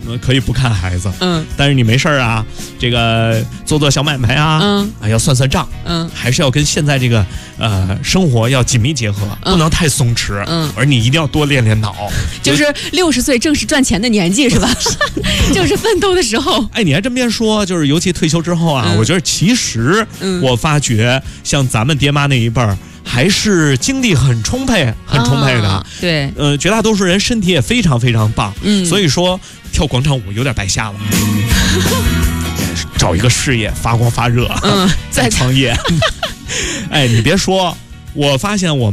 可以不看孩子，但是你没事啊，这个做小买卖啊，要算账，还是要跟现在这个生活要紧密结合，不能太松弛，而你一定要多练脑。 就是60岁正是赚钱的年纪是吧？就是奋斗的时候。 哎，你还真别说，就是尤其退休之后啊，我觉得其实我发觉像咱们爹妈那一辈儿。还是精力很充沛的， 对， 绝大多数人身体也非常非常棒，所以说跳广场舞有点白瞎了，找一个事业发光发热，再创业。哎，你别说，我发现我们。